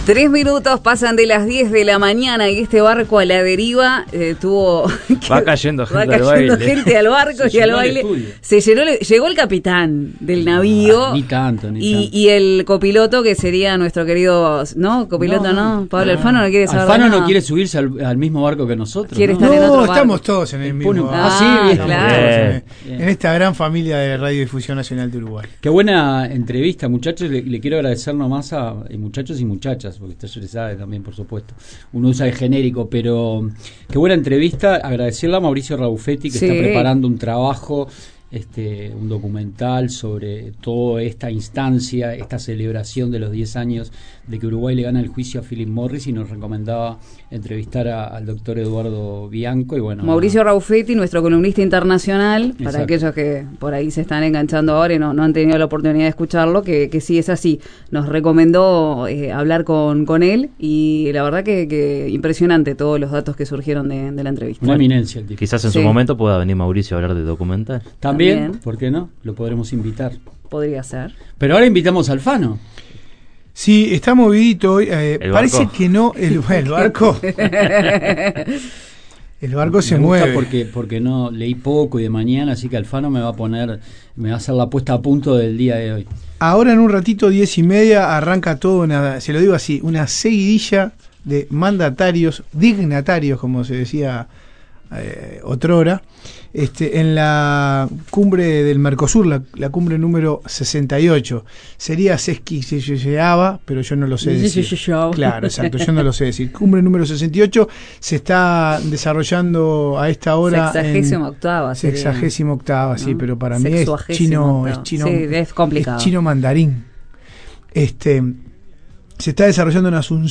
3 minutos pasan de las 10 de la mañana y este barco a la deriva va cayendo gente al barco y al baile. Se llenó, llegó el capitán del navío ni tanto. Y el copiloto, que sería nuestro querido, ¿no? Copiloto, ¿no? Pablo Alfano no quiere saber. Alfano no quiere subirse al mismo barco que nosotros. Quiere estar en otro barco. Estamos todos en el mismo barco. Sí, claro. En esta gran familia de Radiodifusión Nacional de Uruguay. Qué buena entrevista, muchachos. Le quiero agradecer nomás a muchachos y muchachas, porque usted le sabe también, por supuesto. Uno usa el genérico, pero qué buena entrevista. Agradecerle a Mauricio Rabuffetti, que está preparando un trabajo, un documental sobre toda esta instancia, esta celebración de los 10 años de que Uruguay le gana el juicio a Philip Morris, y nos recomendaba entrevistar al doctor Eduardo Bianco. Y bueno, Mauricio Rabuffetti, nuestro columnista internacional. Exacto. Para aquellos que por ahí se están enganchando ahora y no han tenido la oportunidad de escucharlo, que sí es así. Nos recomendó hablar con él, y la verdad que impresionante todos los datos que surgieron de la entrevista. Una eminencia el tipo. Quizás en su momento pueda venir Mauricio a hablar de documental. También, ¿por qué no? Lo podremos invitar. Podría ser. Pero ahora invitamos a Alfano. Sí, está movidito hoy. Parece que no. El barco. El barco se mueve. Porque no leí poco y de mañana, así que Alfano me va a hacer la puesta a punto del día de hoy. Ahora en un ratito, 10:30, arranca todo, se lo digo así, una seguidilla de mandatarios, dignatarios, como se decía otrora, en la cumbre del Mercosur, la cumbre número 68. Sería Sesquiceaba, pero yo no lo sé decir. Claro, exacto, yo no lo sé decir. Cumbre número 68 se está desarrollando a esta hora. 68ª, sí, pero para mí es chino, sí, es complicado. Es chino mandarín. Se está desarrollando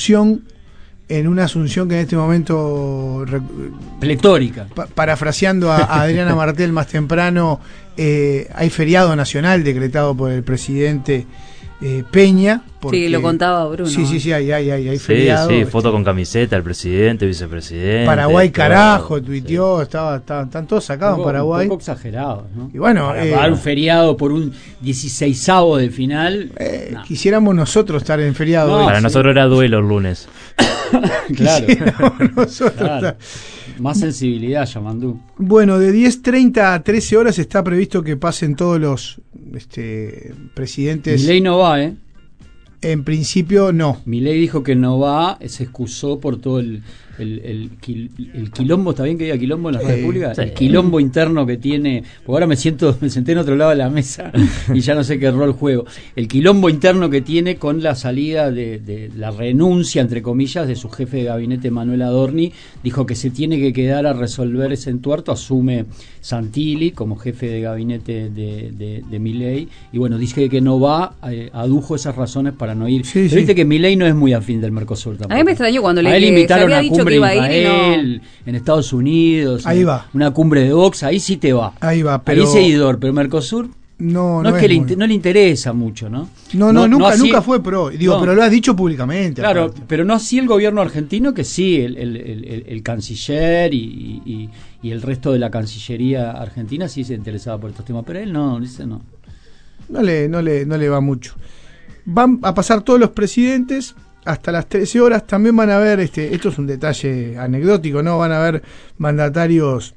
en una Asunción que en este momento, pletórica, parafraseando a Adriana Martel más temprano, hay feriado nacional decretado por el presidente Peña. Sí, lo contaba Bruno. Sí, hay feriado. Sí, foto con camiseta, el presidente, vicepresidente. Paraguay carajo, tuiteó, están todos sacados en Paraguay. Un poco exagerado, ¿no? Y bueno, para un feriado por un 16avo de final. Quisiéramos nosotros estar en feriado. Para nosotros era duelo el lunes. Claro. Nosotros. Más sensibilidad, Yamandú. Bueno, de 10:30 a 13 horas está previsto que pasen todos los presidentes. Milei no va, En principio no. Milei dijo que no va, se excusó por todo el quilombo, ¿está bien que diga quilombo en la red pública? Sí. El quilombo interno que tiene, porque ahora me senté en otro lado de la mesa y ya no sé qué rol juego. El quilombo interno que tiene con la salida de la renuncia, entre comillas, de su jefe de gabinete, Manuel Adorni. Dijo que se tiene que quedar a resolver ese entuerto. Asume Santilli como jefe de gabinete de Milei, y bueno, dice que no va, adujo esas razones para no ir. Pero viste que Milei no es muy afín del Mercosur tampoco. A mí me extrañó cuando a él invitaron a cumbre que iba en Israel, en Estados Unidos, ahí va. Una cumbre de box, ahí sí te va. Ahí va, pero ahí es seguidor, pero Mercosur no es que no le interesa mucho, ¿no? Nunca fue pro. Pero lo has dicho públicamente. Claro, aparte. pero no así el gobierno argentino, que sí, el canciller y el resto de la Cancillería argentina sí se interesaba por estos temas, pero él no, dice no. No le va mucho. Van a pasar todos los presidentes hasta las 13 horas. También van a haber, esto es un detalle anecdótico, ¿no? Van a haber mandatarios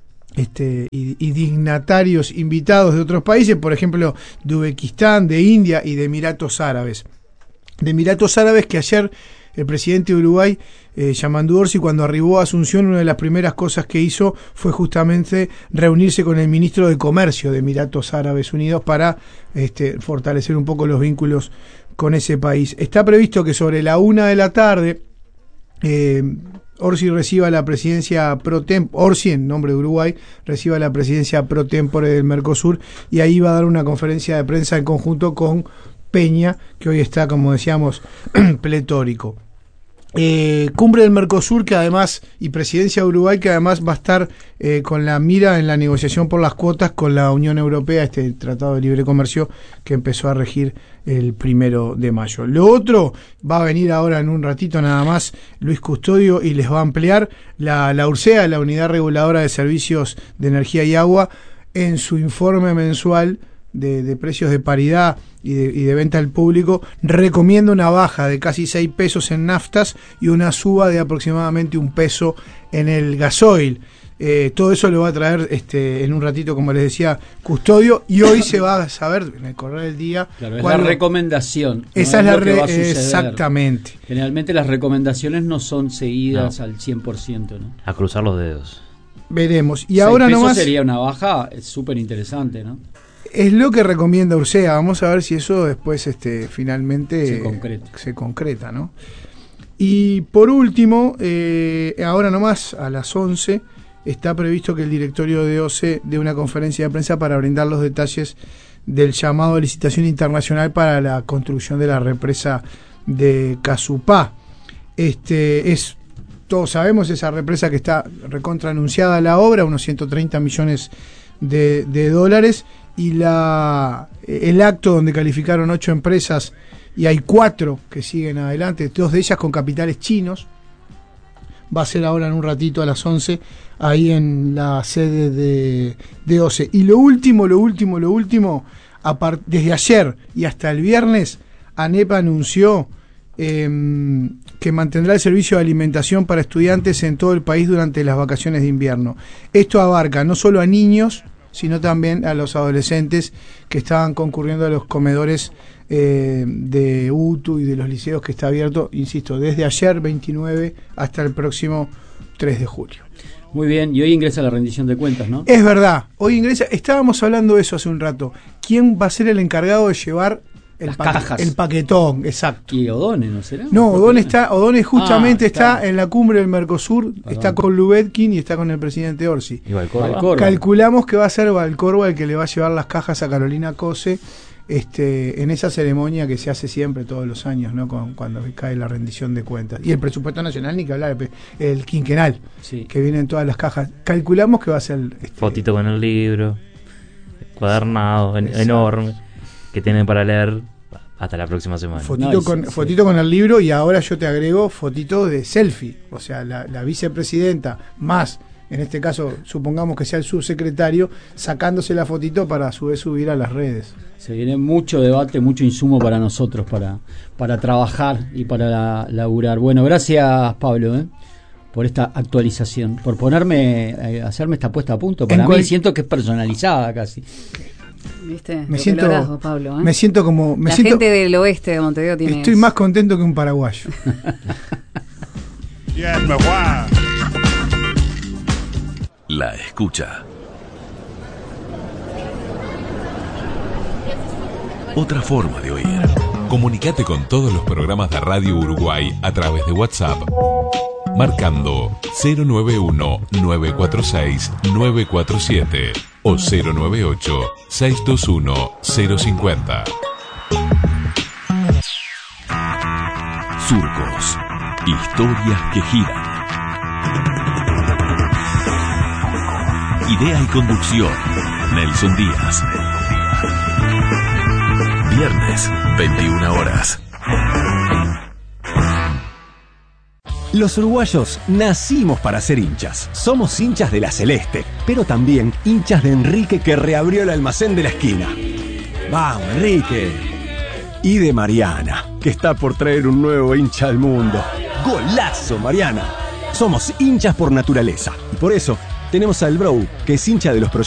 y dignatarios invitados de otros países, por ejemplo, de Uzbekistán, de India y de Emiratos Árabes. De Emiratos Árabes, que ayer el presidente de Uruguay, Yamandú Orsi, cuando arribó a Asunción, una de las primeras cosas que hizo fue justamente reunirse con el ministro de Comercio de Emiratos Árabes Unidos para fortalecer un poco los vínculos con ese país. Está previsto que sobre la 1 de la tarde Orsi reciba la presidencia pro tempore, Orsi en nombre de Uruguay reciba la presidencia pro tempore del Mercosur, y ahí va a dar una conferencia de prensa en conjunto con Peña, que hoy está, como decíamos, pletórico. Cumbre del Mercosur, que además, y presidencia de Uruguay, que además va a estar con la mira en la negociación por las cuotas con la Unión Europea, este tratado de libre comercio que empezó a regir el 1 de mayo. Lo otro va a venir ahora en un ratito nada más Luis Custodio, y les va a ampliar la URSEA, la Unidad Reguladora de Servicios de Energía y Agua, en su informe mensual de precios de paridad y de venta al público, recomienda una baja de casi 6 pesos en naftas y una suba de aproximadamente 1 peso en el gasoil. Todo eso lo va a traer en un ratito, como les decía, Custodio, y hoy se va a saber en el correr del día. Claro, es la recomendación. Esa es la exactamente. Generalmente las recomendaciones no son seguidas al 100%, ¿no? A cruzar los dedos. Veremos. Y ahora nomás sería una baja súper interesante, ¿no? Es lo que recomienda Ursea. Vamos a ver si eso después finalmente se concreta, ¿no? Y por último, ahora nomás a las 11 está previsto que el directorio de OCE dé una conferencia de prensa para brindar los detalles del llamado a licitación internacional para la construcción de la represa de Casupá. Todos sabemos, esa represa que está recontra anunciada la obra, unos 130 millones de dólares, y el acto donde calificaron 8 empresas y hay 4 que siguen adelante, 2 de ellas con capitales chinos. Va a ser ahora en un ratito a las 11 ahí en la sede de OCE. Y lo último, desde ayer y hasta el viernes, ANEP anunció que mantendrá el servicio de alimentación para estudiantes en todo el país durante las vacaciones de invierno. Esto abarca no solo a niños, sino también a los adolescentes que estaban concurriendo a los comedores de UTU y de los liceos, que está abierto, insisto, desde ayer 29 hasta el próximo 3 de julio. Muy bien, y hoy ingresa la rendición de cuentas, ¿no? Es verdad, hoy ingresa, estábamos hablando de eso hace un rato. ¿Quién va a ser el encargado de llevar las cajas? El paquetón, exacto. ¿Y Odone no será? No, Odone justamente está en la cumbre del Mercosur, está con Lubetkin y está con el presidente Orsi. ¿Y Valcorba? Calculamos que va a ser Valcorba el que le va a llevar las cajas a Carolina Cose en esa ceremonia que se hace siempre todos los años, ¿no? Cuando cae la rendición de cuentas. Y el presupuesto nacional, ni que hablar, el quinquenal, sí, que vienen todas las cajas. Calculamos que va a ser... Fotito con el libro, cuadernado, enorme, que tienen para leer hasta la próxima semana. Fotito con el libro, y ahora yo te agrego fotito de selfie. O sea, la vicepresidenta más... En este caso, supongamos que sea el subsecretario, sacándose la fotito para a su vez subir a las redes. Se viene mucho debate, mucho insumo para nosotros, para trabajar y para laburar. Bueno, gracias, Pablo, por esta actualización, por hacerme esta puesta a punto. Para mí siento que es personalizada casi. ¿Viste? Me siento, lográs, Pablo, me siento como... La gente del oeste de Montevideo tiene... Estoy más contento que un paraguayo. La escucha. Otra forma de oír. Comunicate con todos los programas de Radio Uruguay a través de WhatsApp, marcando 091-946-947 o 098-621-050. Surcos. Historias que giran. Idea y conducción, Nelson Díaz. Viernes, 21 horas. Los uruguayos nacimos para ser hinchas. Somos hinchas de la Celeste, pero también hinchas de Enrique, que reabrió el almacén de la esquina. ¡Vamos, Enrique! Y de Mariana, que está por traer un nuevo hincha al mundo. ¡Golazo, Mariana! Somos hinchas por naturaleza, y por eso tenemos al Bro, que es hincha de los proyectos